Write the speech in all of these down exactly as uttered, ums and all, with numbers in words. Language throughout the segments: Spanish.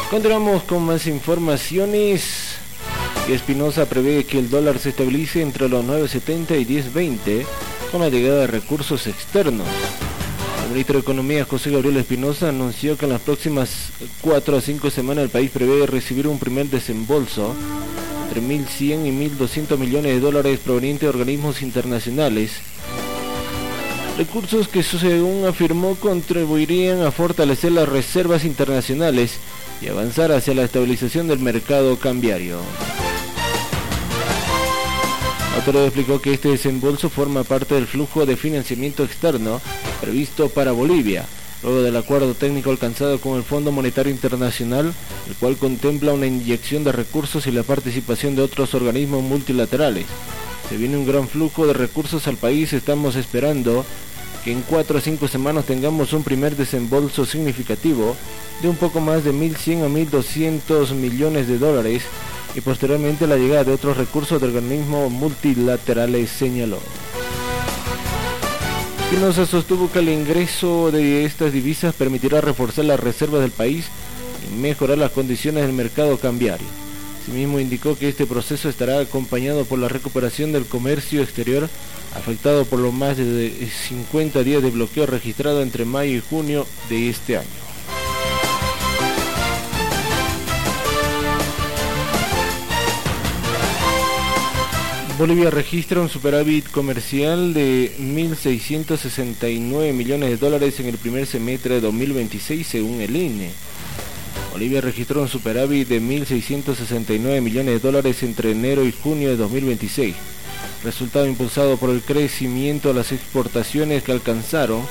Continuamos con más informaciones. Espinosa prevé que el dólar se estabilice entre los nueve setenta y diez veinte con la llegada de recursos externos. El ministro de Economía, José Gabriel Espinosa, anunció que en las próximas cuatro a cinco semanas el país prevé recibir un primer desembolso entre mil cien y mil doscientos millones de dólares provenientes de organismos internacionales. Recursos que, según afirmó, contribuirían a fortalecer las reservas internacionales y avanzar hacia la estabilización del mercado cambiario. La autoridad explicó que este desembolso forma parte del flujo de financiamiento externo previsto para Bolivia, luego del acuerdo técnico alcanzado con el Fondo Monetario Internacional, el cual contempla una inyección de recursos y la participación de otros organismos multilaterales. Se viene un gran flujo de recursos al país, estamos esperando que en cuatro o cinco semanas tengamos un primer desembolso significativo de un poco más de mil cien a mil doscientos millones de dólares y posteriormente la llegada de otros recursos de organismos multilaterales, señaló. Espinosa sostuvo que el ingreso de estas divisas permitirá reforzar las reservas del país y mejorar las condiciones del mercado cambiario. Asimismo, indicó que este proceso estará acompañado por la recuperación del comercio exterior afectado por los más de cincuenta días de bloqueo registrado entre mayo y junio de este año. Bolivia registra un superávit comercial de mil seiscientos sesenta y nueve millones de dólares en el primer semestre de dos mil veintiséis, según el I N E. Bolivia registró un superávit de mil seiscientos sesenta y nueve millones de dólares entre enero y junio de dos mil veintiséis, resultado impulsado por el crecimiento de las exportaciones que alcanzaron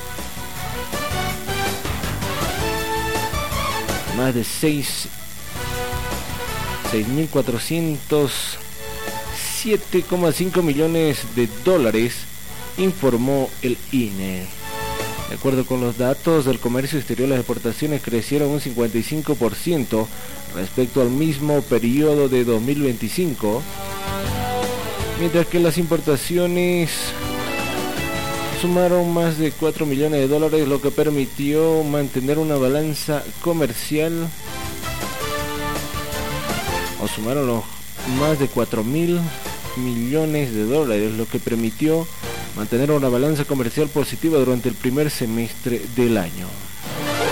más de seis mil cuatrocientos siete coma cinco millones de dólares, informó el I N E. De acuerdo con los datos del comercio exterior, las exportaciones crecieron un cincuenta y cinco por ciento respecto al mismo periodo de dos mil veinticinco, mientras que las importaciones sumaron más de cuatro millones de dólares, lo que permitió mantener una balanza comercial, o sumaron los más de cuatro mil millones de dólares, lo que permitió mantener una balanza comercial positiva durante el primer semestre del año.